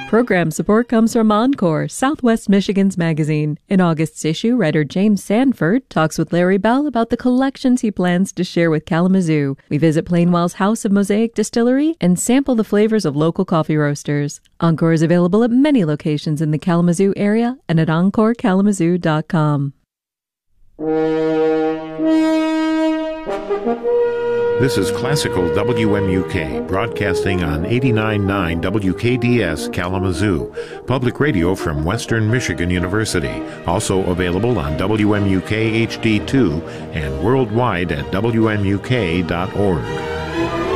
Program support comes from Encore, Southwest Michigan's magazine. In August's issue, writer James Sanford talks with Larry Bell about the collections he plans to share with Kalamazoo. We visit Plainwell's House of Mosaic Distillery and sample the flavors of local coffee roasters. Encore is available at many locations in the Kalamazoo area and at EncoreKalamazoo.com. This is Classical WMUK, broadcasting on 89.9 WKDS Kalamazoo, public radio from Western Michigan University, also available on WMUK HD2 and worldwide at WMUK.org.